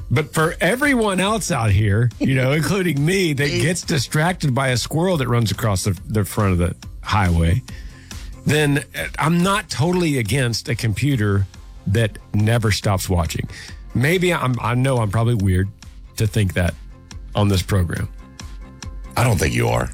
But for everyone else out here, including me, that gets distracted by a squirrel that runs across the front of the highway, then I'm not totally against a computer that never stops watching. Maybe I know I'm probably weird to think that on this program. I don't think you are.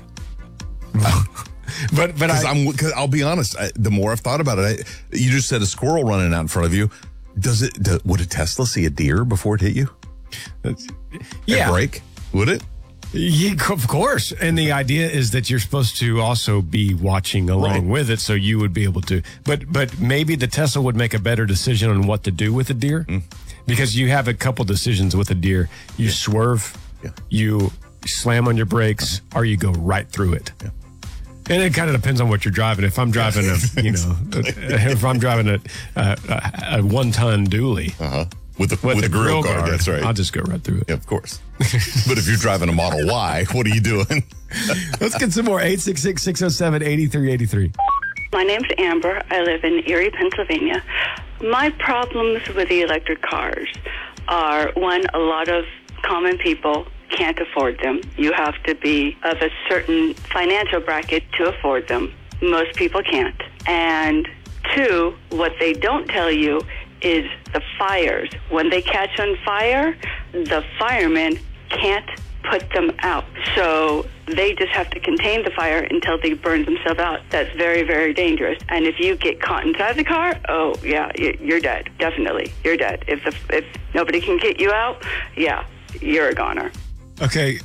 But because I'll be honest, the more I've thought about it, you just said a squirrel running out in front of you. Would a Tesla see a deer before it hit you? Yeah. A brake? Would it? Yeah, of course. And the idea is that you're supposed to also be watching along with it, so you would be able to. But maybe the Tesla would make a better decision on what to do with a deer, because you have a couple decisions with a deer. You swerve, you slam on your brakes, or you go right through it. Yeah. And it kind of depends on what you're driving. If I'm driving a 1-ton dually. With the grill guard, that's right. I'll just go right through it. Yeah, of course. But if you're driving a Model Y, what are you doing? Let's get some more. 866-607-8383. My name's Amber. I live in Erie, Pennsylvania. My problems with the electric cars are, one, a lot of common people can't afford them. You have to be of a certain financial bracket to afford them. Most people can't. And two, what they don't tell you is the fires. When they catch on fire, the firemen can't put them out. So they just have to contain the fire until they burn themselves out. That's very, very dangerous. And if you get caught inside the car, oh, yeah, you're dead. Definitely. You're dead. If nobody can get you out, yeah, you're a goner. Okay.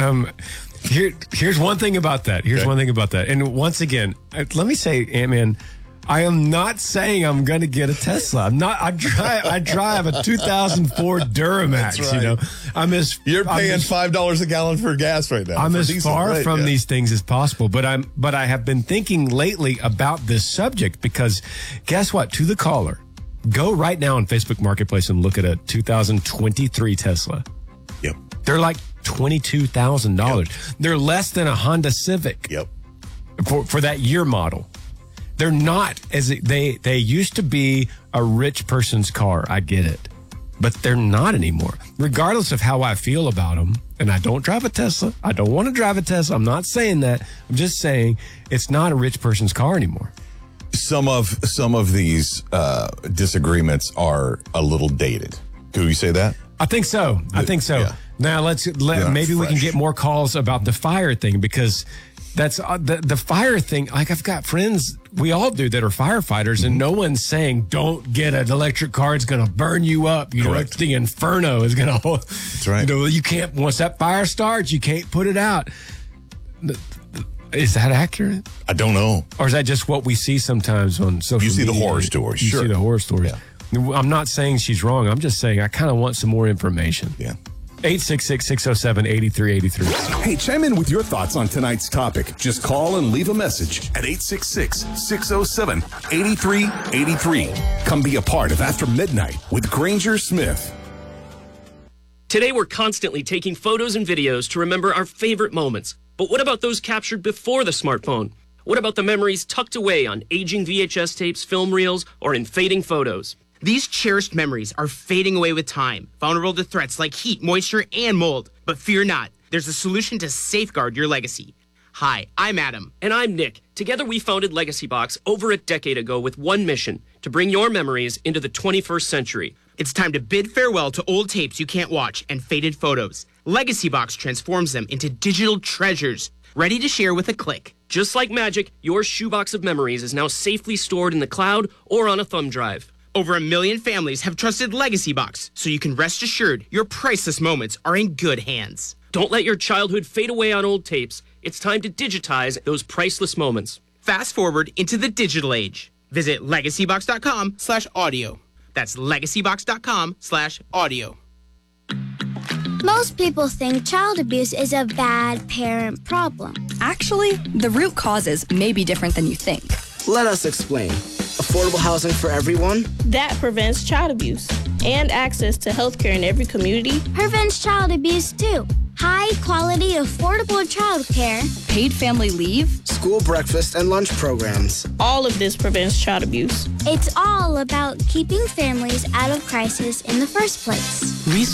Here's one thing about that. And once again, let me say, Ant-Man, I am not saying I'm going to get a Tesla. I'm not. I drive a 2004 Duramax. That's right. You're paying $5 a gallon for gas right now. I'm as far from these things as possible. But I have been thinking lately about this subject because, guess what? To the caller, go right now on Facebook Marketplace and look at a 2023 Tesla. Yep. They're like $22,000. Yep. They're less than a Honda Civic. Yep. For that year model. They're not they used to be a rich person's car. I get it, but they're not anymore. Regardless of how I feel about them, and I don't drive a Tesla. I don't want to drive a Tesla. I'm not saying that. I'm just saying it's not a rich person's car anymore. Some of these disagreements are a little dated. Can we say that? I think so. Yeah. Now maybe we can get more calls about the fire thing, because that's the fire thing. Like, I've got friends, we all do, that are firefighters, and no one's saying don't get an electric car. It's going to burn you up. Correct. The inferno is going to. That's right. You can't. Once that fire starts, you can't put it out. Is that accurate? I don't know. Or is that just what we see sometimes on social media? You see the horror stories. You see the horror stories. Yeah. I'm not saying she's wrong. I'm just saying I kind of want some more information. Yeah. 866-607-8383. Hey, chime in with your thoughts on tonight's topic. Just call and leave a message at 866-607-8383. Come be a part of After Midnight with Granger Smith. Today, we're constantly taking photos and videos to remember our favorite moments. But what about those captured before the smartphone? What about the memories tucked away on aging VHS tapes, film reels, or in fading photos? These cherished memories are fading away with time, vulnerable to threats like heat, moisture, and mold. But fear not, there's a solution to safeguard your legacy. Hi, I'm Adam. And I'm Nick. Together we founded Legacy Box over a decade ago with one mission: to bring your memories into the 21st century. It's time to bid farewell to old tapes you can't watch and faded photos. Legacy Box transforms them into digital treasures, ready to share with a click. Just like magic, your shoebox of memories is now safely stored in the cloud or on a thumb drive. Over 1 million families have trusted Legacy Box, so you can rest assured your priceless moments are in good hands. Don't let your childhood fade away on old tapes. It's time to digitize those priceless moments. Fast forward into the digital age. Visit legacybox.com/audio. That's legacybox.com/audio. Most people think child abuse is a bad parent problem. Actually, the root causes may be different than you think. Let us explain. Affordable housing for everyone? That prevents child abuse. And access to health care in every community prevents child abuse too. High quality, affordable child care. Paid family leave. School breakfast and lunch programs. All of this prevents child abuse. It's all about keeping families out of crisis in the first place. Research